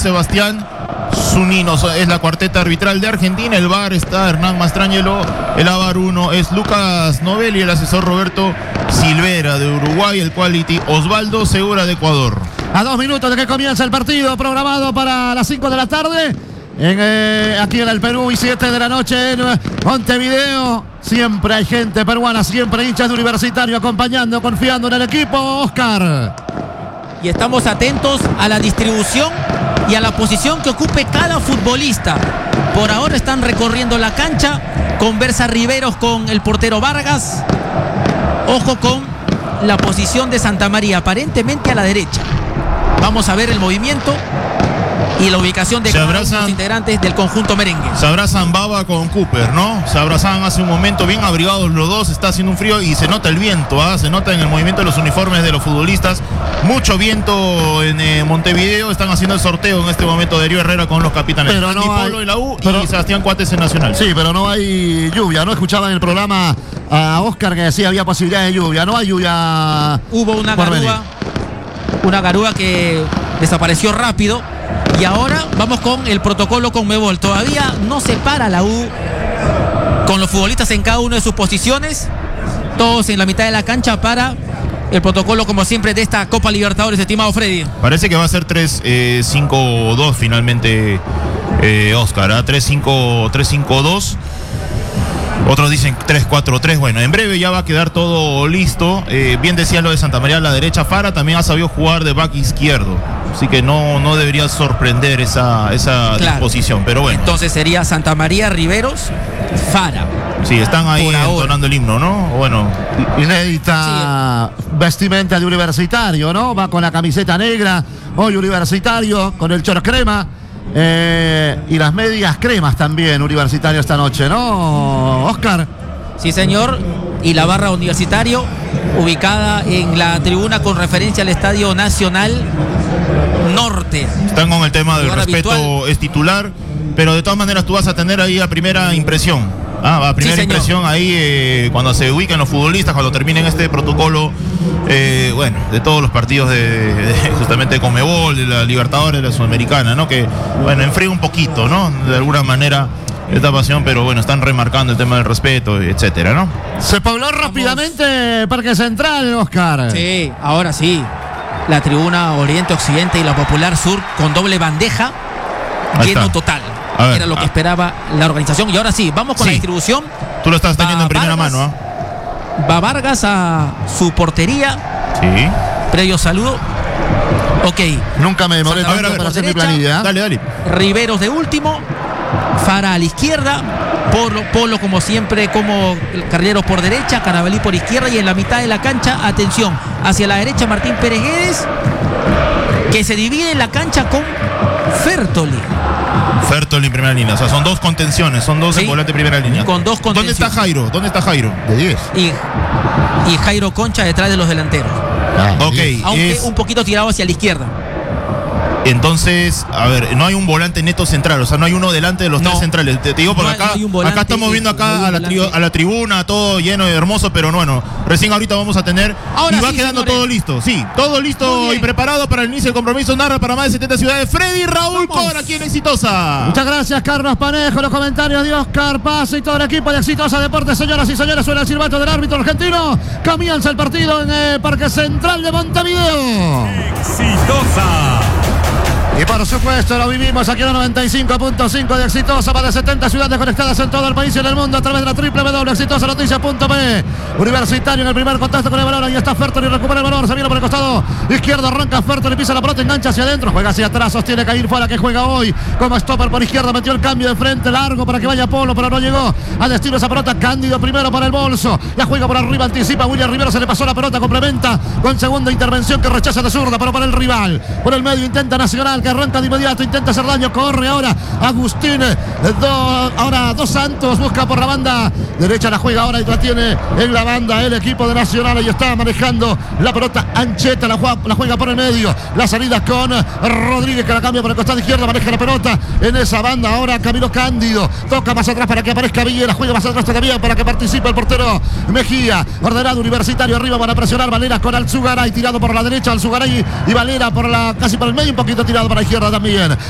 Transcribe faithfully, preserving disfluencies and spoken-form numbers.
Sebastián Zunino. Es la cuarteta arbitral de Argentina. El V A R está Hernán Mastrangelo. El A V A R uno es Lucas Novelli. El asesor Roberto Silvera de Uruguay. El quality Osvaldo Segura de Ecuador. A dos minutos de que comienza el partido programado para las cinco de la tarde. En, eh, aquí en el Perú y siete de la noche en Montevideo. Siempre hay gente peruana, siempre hinchas de Universitario acompañando, confiando en el equipo. Oscar. Y estamos atentos a la distribución y a la posición que ocupe cada futbolista. Por ahora están recorriendo la cancha. Conversa Riveros con el portero Vargas. Ojo con la posición de Santa María, aparentemente a la derecha. Vamos a ver el movimiento y la ubicación de cada uno de los integrantes del conjunto merengue. Se abrazan Baba con Cooper, ¿no? Se abrazaban hace un momento, bien abrigados los dos. Está haciendo un frío y se nota el viento, ¿ah? Se nota en el movimiento de los uniformes de los futbolistas. Mucho viento en eh, Montevideo. Están haciendo el sorteo en este momento de Darío Herrera con los capitanes. Pero no hay, Polo en la U pero, y Sebastián Cuates en Nacional. Sí, pero no hay lluvia. No escuchaba en el programa a Oscar que decía había posibilidad de lluvia. No hay lluvia. Hubo una garúa, una garúa que desapareció rápido. Y ahora vamos con el protocolo Conmebol. Todavía no se para la U con los futbolistas en cada una de sus posiciones. Todos en la mitad de la cancha para el protocolo, como siempre, de esta Copa Libertadores, estimado Freddy. Parece que va a ser tres cinco dos finalmente, eh, Oscar. ¿eh? tres cinco dos. Otros dicen tres cuatro tres. Bueno, en breve ya va a quedar todo listo. Eh, bien decía lo de Santa María a la derecha. Fara también ha sabido jugar de back izquierdo. Así que no, no debería sorprender esa, esa claro. disposición. Pero bueno. Entonces sería Santa María, Riveros, Fara. Sí, están ahí entonando el himno, ¿no? Bueno. Inédita sí. vestimenta de Universitario, ¿no? Va con la camiseta negra. Hoy Universitario con el short crema. Eh, y las medias cremas también, Universitario esta noche, ¿no, Oscar? Sí, señor. Y la barra Universitario ubicada en la tribuna con referencia al Estadio Nacional Norte. Están con el tema del respeto, habitual. Es titular, pero de todas maneras tú vas a tener ahí a primera impresión. Ah, a primera sí, impresión ahí eh, cuando se ubican los futbolistas, cuando terminen este protocolo, eh, bueno, de todos los partidos de, de justamente de Conmebol, de la Libertadores, de la Sudamericana, ¿no? Que, bueno, enfría un poquito, ¿no? De alguna manera esta pasión, pero bueno, están remarcando el tema del respeto, etcétera, ¿no? Se pobló rápidamente Parque Central, Oscar. Sí, ahora sí. La tribuna Oriente-Occidente y la Popular Sur con doble bandeja, lleno total. Ver, era lo que esperaba la organización. Y ahora sí, vamos con sí. la distribución. Tú lo estás teniendo en primera Vargas, mano, ¿eh? Va Vargas a su portería. Sí. Previo saludo. Ok. Nunca me demoré tanto para hacer mi planilla. Dale, dale. Riveros de último. Fara a la izquierda. Polo, Polo como siempre, como Carneros por derecha. Carabalí por izquierda. Y en la mitad de la cancha, atención, hacia la derecha Martín Pérez Guedes, que se divide en la cancha con Fertoli. Fertoli en primera línea, o sea, son dos contenciones, son dos sí, en volante de primera línea. Con dos contenciones. ¿Dónde está Jairo? ¿Dónde está Jairo? De diez. Y, y Jairo Concha detrás de los delanteros. Ah, ok. Aunque es... un poquito tirado hacia la izquierda. Entonces, a ver, no hay un volante neto central, o sea, no hay uno delante de los no, tres centrales. Te, te digo por no acá, hay, no acá estamos viendo acá no a, la tri, a la tribuna, todo lleno y hermoso, pero bueno, recién ahorita vamos a tener, ahora y va sí, quedando señores. todo listo, sí, todo listo y preparado para el inicio del compromiso. Narra para más de setenta ciudades, Freddy Raúl Cora, aquí en Exitosa. Muchas gracias, Carlos Panejo, los comentarios de Oscar Paz y todo el equipo de Exitosa Deportes. Señoras y señores, suena el silbato del árbitro argentino. Comienza el partido en el Parque Central de Montevideo. Exitosa. Y por supuesto lo vivimos aquí en la noventa y cinco punto cinco de Exitosa, más de setenta ciudades conectadas en todo el país y en el mundo a través de la doble u doble u doble u punto exitosa noticias punto pe. Universitario en el primer contacto con el balón, ahí está Fertoli, recupera el balón, se viene por el costado izquierdo, arranca Fertoli, pisa la pelota, engancha hacia adentro, juega hacia atrás, sostiene Cair Fara que juega hoy como stopper por izquierda, metió el cambio de frente largo para que vaya Polo, pero no llegó a destino esa pelota. Cándido primero para el bolso, la juega por arriba, anticipa William Rivero, se le pasó la pelota, complementa con segunda intervención que rechaza de zurda, pero para el rival, por el medio intenta Nacional que arranca de inmediato, intenta hacer daño, corre ahora Agustín, do, ahora Dos Santos, busca por la banda derecha, la juega ahora y la tiene en la banda el equipo de Nacional y está manejando la pelota Ancheta, la juega, la juega por el medio, la salida con Rodríguez que la cambia por el costado izquierdo, maneja la pelota en esa banda, ahora Camilo Cándido, toca más atrás para que aparezca Villa, la juega más atrás todavía para que participe el portero Mejía, ordenado Universitario arriba para presionar Valera con Alzugaray, tirado por la derecha Alzugaray y Valera por la, casi por el medio, un poquito tirado para la izquierda también.